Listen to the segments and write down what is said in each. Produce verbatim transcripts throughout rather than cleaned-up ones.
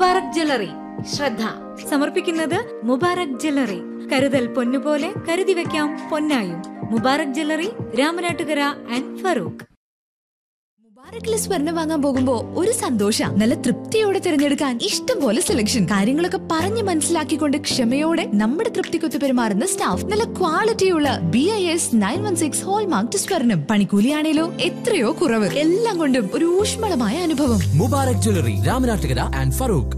Mubarak jewellery. ശ്രദ്ധ സമർപ്പിക്കുന്നത് Mubarak jewellery. കരുതൽ പൊന്നുപോലെ കരുതി വെക്കാം പൊന്നായും. Mubarak jewellery, Ramanattukara and Farooq. മുബാറക്കിലെ സ്വർണ്ണം വാങ്ങാൻ പോകുമ്പോ ഒരു സന്തോഷ, നല്ല തൃപ്തിയോടെ തിരഞ്ഞെടുക്കാൻ ഇഷ്ടം പോലെ സെലക്ഷൻ, കാര്യങ്ങളൊക്കെ പറഞ്ഞ് മനസ്സിലാക്കിക്കൊണ്ട് ക്ഷമയോടെ നമ്മുടെ തൃപ്തിക്കൊത്ത് പെരുമാറുന്ന സ്റ്റാഫ്, നല്ല ക്വാളിറ്റിയുള്ള B I S nine one six hallmark സ്വർണ്ണം, പണിക്കൂലിയാണേലോ എത്രയോ കുറവ്, എല്ലാം കൊണ്ടും ഒരു ഊഷ്മളമായ അനുഭവം. Mubarak jewellery, Ramanattukara and Farooq.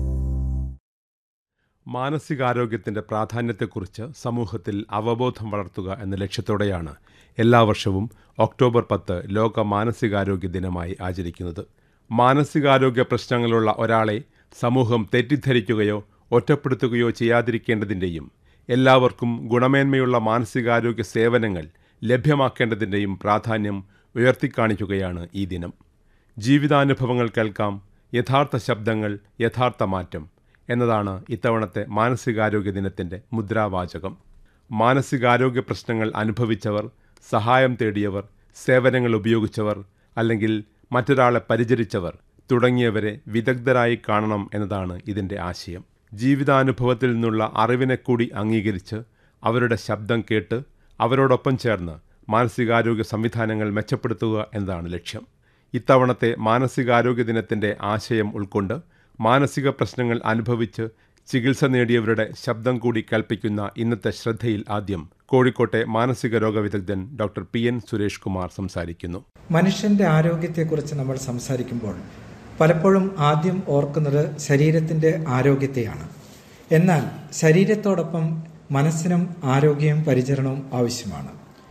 മാനസികാരോഗ്യത്തിന്റെ പ്രാധാന്യത്തെക്കുറിച്ച് സമൂഹത്തിൽ അവബോധം വളർത്തുക എന്ന ലക്ഷ്യത്തോടെയാണ് എല്ലാ വർഷവും ഒക്ടോബർ പത്ത് ലോക മാനസികാരോഗ്യ ദിനമായി ആചരിക്കുന്നത്. മാനസികാരോഗ്യ പ്രശ്നങ്ങളുള്ള ഒരാളെ സമൂഹം തെറ്റിദ്ധരിക്കുകയോ ഒറ്റപ്പെടുത്തുകയോ ചെയ്യാതിരിക്കേണ്ടതിൻ്റെയും എല്ലാവർക്കും ഗുണമേന്മയുള്ള മാനസികാരോഗ്യ സേവനങ്ങൾ ലഭ്യമാക്കേണ്ടതിൻ്റെയും പ്രാധാന്യം ഉയർത്തിക്കാണിക്കുകയാണ് ഈ ദിനം. ജീവിതാനുഭവങ്ങൾ കേൾക്കാം, യഥാർത്ഥ ശബ്ദങ്ങൾ, യഥാർത്ഥ മാറ്റം എന്നതാണ് ഇത്തവണത്തെ മാനസികാരോഗ്യ ദിനത്തിൻ്റെ മുദ്രാവാചകം. മാനസികാരോഗ്യ പ്രശ്നങ്ങൾ അനുഭവിച്ചവർ, സഹായം തേടിയവർ, സേവനങ്ങൾ ഉപയോഗിച്ചവർ അല്ലെങ്കിൽ മറ്റൊരാളെ പരിചരിച്ചവർ തുടങ്ങിയവരെ വിദഗ്ധരായി കാണണം എന്നതാണ് ഇതിൻ്റെ ആശയം. ജീവിതാനുഭവത്തിൽ നിന്നുള്ള അറിവിനെ കൂടി അംഗീകരിച്ച് അവരുടെ ശബ്ദം കേട്ട് അവരോടൊപ്പം ചേർന്ന് മാനസികാരോഗ്യ സംവിധാനങ്ങൾ മെച്ചപ്പെടുത്തുക എന്നതാണ് ലക്ഷ്യം. ഇത്തവണത്തെ മാനസികാരോഗ്യ ദിനത്തിൻ്റെ ആശയം ഉൾക്കൊണ്ട് മാനസിക പ്രശ്നങ്ങൾ അനുഭവിച്ച് ചികിത്സ നേടിയവരുടെ ശബ്ദം കൂടി കേൾപ്പിക്കുന്ന ഇന്നത്തെ ശ്രദ്ധയിൽ ആദ്യം കോഴിക്കോട്ടെ മാനസിക രോഗ വിദഗ്ധൻ doctor P N Suresh Kumar സംസാരിക്കുന്നു. മനുഷ്യന്റെ ആരോഗ്യത്തെക്കുറിച്ച് നമ്മൾ സംസാരിക്കുമ്പോൾ പലപ്പോഴും ആദ്യം ഓർക്കുന്നത് ശരീരത്തിന്റെ ആരോഗ്യത്തെയാണ്. എന്നാൽ ശരീരത്തോടൊപ്പം മനസ്സിനും ആരോഗ്യവും പരിചരണവും ആവശ്യമാണ്.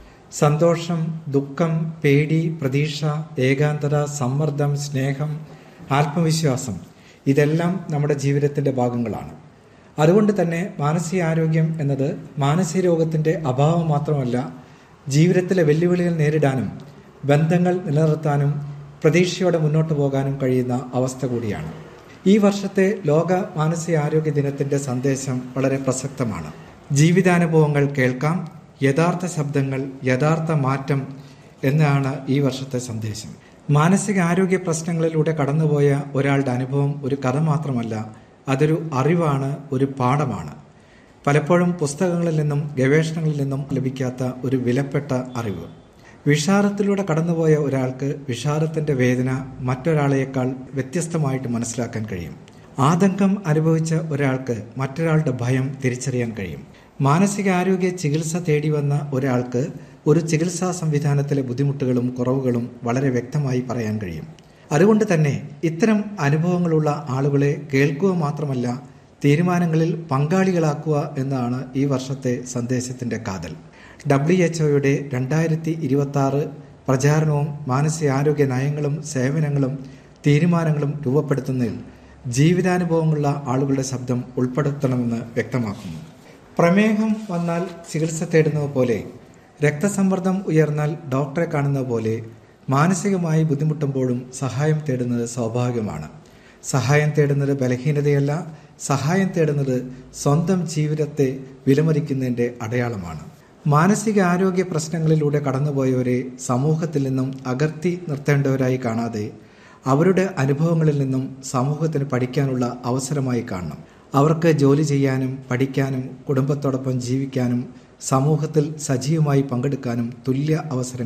സന്തോഷം, ദുഃഖം, പേടി, പ്രതീക്ഷ, ഏകാന്തത, സമ്മർദ്ദം, സ്നേഹം, ആത്മവിശ്വാസം ഇതെല്ലാം നമ്മുടെ ജീവിതത്തിന്റെ ഭാഗങ്ങളാണ്. അതുകൊണ്ട് തന്നെ മാനസികാരോഗ്യം എന്നത് മാനസിക രോഗത്തിന്റെ അഭാവം മാത്രമല്ല, ജീവിതത്തിലെ വെല്ലുവിളികൾ നേരിടാനും ബന്ധങ്ങൾ നിലനിർത്താനും പ്രതീക്ഷയോടെ മുന്നോട്ട് പോകാനും കഴിയുന്ന അവസ്ഥ കൂടിയാണ്. ഈ വർഷത്തെ ലോക മാനസികാരോഗ്യ ദിനത്തിന്റെ സന്ദേശം വളരെ പ്രസക്തമാണ്. ജീവിതാനുഭവങ്ങൾ കേൾക്കാം, യഥാർത്ഥ ശബ്ദങ്ങൾ, യഥാർത്ഥ മാറ്റം എന്നാണ് ഈ വർഷത്തെ സന്ദേശം. മാനസികാരോഗ്യ പ്രശ്നങ്ങളിലൂടെ കടന്നുപോയ ഒരാളുടെ അനുഭവം ഒരു കഥ മാത്രമല്ല, അതൊരു അറിവാണ്, ഒരു പാഠമാണ്. പലപ്പോഴും പുസ്തകങ്ങളിൽ നിന്നും ഗവേഷണങ്ങളിൽ നിന്നും ലഭിക്കാത്ത ഒരു വിലപ്പെട്ട അറിവ്. വിഷാദത്തിലൂടെ കടന്നുപോയ ഒരാൾക്ക് വിഷാദത്തിന്റെ വേദന മറ്റൊരാളെക്കാൾ വ്യത്യസ്തമായിട്ട് മനസ്സിലാക്കാൻ കഴിയും. ആതങ്കം അനുഭവിച്ച ഒരാൾക്ക് മറ്റൊരാളുടെ ഭയം തിരിച്ചറിയാൻ കഴിയും. മാനസികാരോഗ്യ ചികിത്സ തേടി വന്ന ഒരാൾക്ക് ഒരു ചികിത്സാ സംവിധാനത്തിലെ ബുദ്ധിമുട്ടുകളും കുറവുകളും വളരെ വ്യക്തമായി പറയാൻ കഴിയും. അതുകൊണ്ട് തന്നെ ഇത്തരം അനുഭവങ്ങളുള്ള ആളുകളെ കേൾക്കുക മാത്രമല്ല, തീരുമാനങ്ങളിൽ പങ്കാളികളാക്കുക എന്നതാണ് ഈ വർഷത്തെ സന്ദേശത്തിന്റെ കാതൽ. ഡബ്ല്യു എച്ച് ഒയുടെ രണ്ടായിരത്തി ഇരുപത്തി ആറ് പ്രചാരണവും മാനസികാരോഗ്യ നയങ്ങളും സേവനങ്ങളും തീരുമാനങ്ങളും രൂപപ്പെടുത്തുന്നതിൽ ജീവിതാനുഭവമുള്ള ആളുകളുടെ ശബ്ദം ഉൾപ്പെടുത്തണമെന്ന് വ്യക്തമാക്കുന്നു. പ്രമേഹം വന്നാൽ ചികിത്സ തേടുന്നത് പോലെ, രക്തസമ്മർദ്ദം ഉയർന്നാൽ ഡോക്ടറെ കാണുന്നത് പോലെ മാനസികമായി ബുദ്ധിമുട്ടുമ്പോഴും സഹായം തേടുന്നത് സ്വാഭാവികമാണ്. സഹായം തേടുന്നത് ബലഹീനതയല്ല, സഹായം തേടുന്നത് സ്വന്തം ജീവിതത്തെ വിലമതിക്കുന്നതിൻ്റെ അടയാളമാണ്. മാനസിക ആരോഗ്യ പ്രശ്നങ്ങളിലൂടെ കടന്നുപോയവരെ സമൂഹത്തിൽ നിന്നും അകറ്റി നിർത്തേണ്ടവരായി കാണാതെ അവരുടെ അനുഭവങ്ങളിൽ നിന്നും സമൂഹത്തിന് പഠിക്കാനുള്ള അവസരമായി കാണണം. അവർക്ക് ജോലി ചെയ്യാനും പഠിക്കാനും കുടുംബത്തോടൊപ്പം ജീവിക്കാനും സമൂഹത്തിൽ സജീവമായി പങ്കെടുക്കാനും തുല്യ അവസരങ്ങൾ